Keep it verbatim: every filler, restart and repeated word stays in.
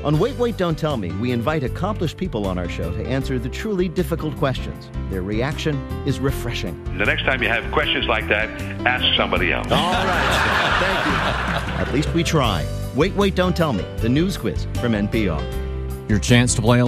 On Wait, Wait, Don't Tell Me, we invite accomplished people on our show to answer the truly difficult questions. Their reaction is refreshing. The next time you have questions like that, ask somebody else. All right. Thank you. At least we try. Wait, Wait, Don't Tell Me, the news quiz from N P R. Your chance to play